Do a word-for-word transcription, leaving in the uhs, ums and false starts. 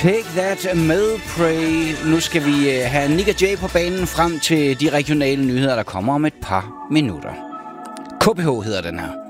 Take That med Prey. Nu skal vi have Nick og Jay på banen frem til de regionale nyheder, der kommer om et par minutter. K P H hedder den her.